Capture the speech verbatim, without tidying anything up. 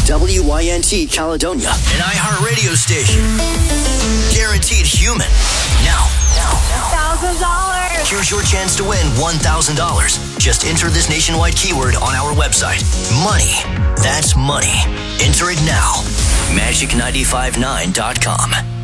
W Y N T Caledonia, an iHeartRadio station. Guaranteed human. Now, now, now. one thousand dollars. Here's your chance to win one thousand dollars. Just enter this nationwide keyword on our website. Money. That's money. Enter it now. magic nine five nine dot com.